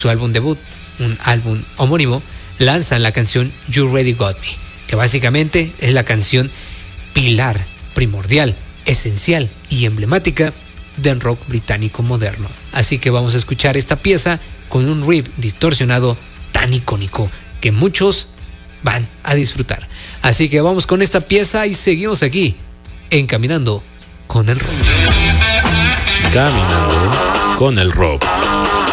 su álbum debut, un álbum homónimo, lanzan la canción You Really Got Me, que básicamente es la canción pilar, primordial, esencial y emblemática del rock británico moderno. Así que vamos a escuchar esta pieza con un riff distorsionado tan icónico que muchos van a disfrutar. Así que vamos con esta pieza y seguimos aquí en Caminando con el Rock. Caminando con el Rock.